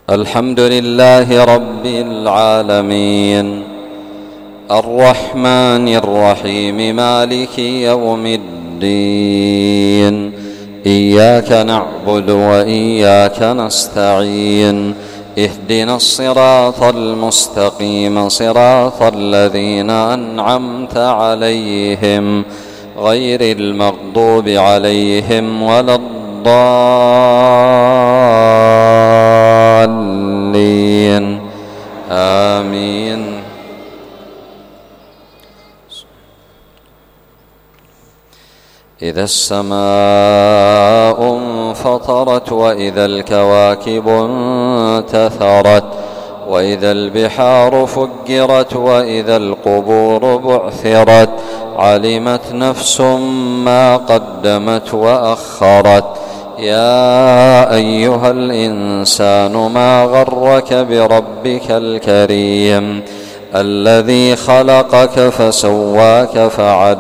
الحمد لله رب العالمين الرحمن الرحيم مالك يوم الدين إياك نعبد وإياك نستعين اهدنا الصراط المستقيم صراط الذين أنعمت عليهم غير المغضوب عليهم ولا الضالين آمين. إذا السماء انفطرت وإذا الكواكب انتثرت وإذا البحار فجرت وإذا القبور بعثرت علمت نفس ما قدمت وأخرت. يا أيها الإنسان ما غرك بربك الكريم الذي خلقك فسواك فعدلك